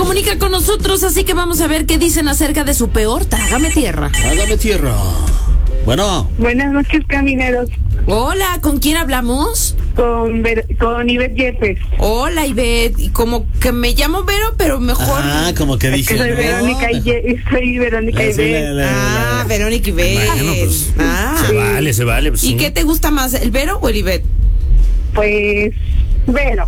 comunica con nosotros, así que vamos a ver qué dicen acerca de su peor Trágame Tierra. Trágame Tierra. Bueno. Buenas noches, camineros. Hola, ¿con quién hablamos? Con Ivette Yepes. Hola, Ivette. Y como que me llamo Vero, pero mejor. Como que Es dije. que soy Verónica Ivette. Verónica Ivette. Bueno, pues, sí. se vale. Pues, ¿Y sí. qué te gusta más, el Vero o el Ivette? Pues, Vero.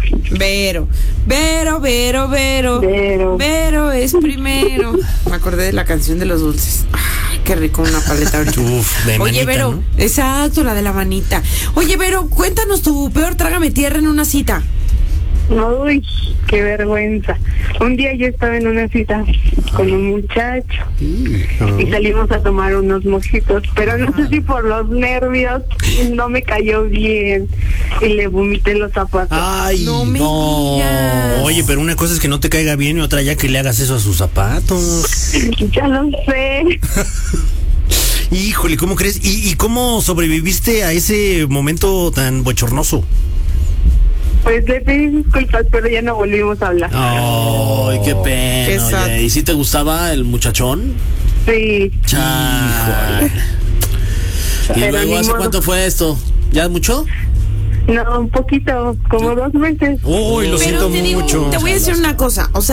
Vero es primero. Me acordé de la canción de los dulces. Ay, qué rico una paleta ahorita. Uf, de Oye, manita, Vero, ¿no? exacto, la de la manita. Oye, Vero, cuéntanos tu peor Trágame Tierra en una cita. Uy, qué vergüenza. Un día yo estaba en una cita con un muchacho y salimos a tomar unos mojitos, pero no sé si por los nervios no me cayó bien y le vomité los zapatos. Ay, No me digas. Oye, pero una cosa es que no te caiga bien y otra ya que le hagas eso a sus zapatos. Ya lo sé. Híjole, ¿cómo crees? ¿Y cómo sobreviviste a ese momento tan bochornoso? Pues le pedí disculpas, pero ya no volvimos a hablar. Ay, qué pena. Qué sad. Oye. ¿Y si te gustaba el muchachón? Sí. Híjole. ¿Y Pero luego ni hace modo. cuánto fue esto? ¿Ya mucho? No, un poquito, como 2 meses. Uy, lo Pero siento te digo, mucho. te voy a decir una cosa, o sea,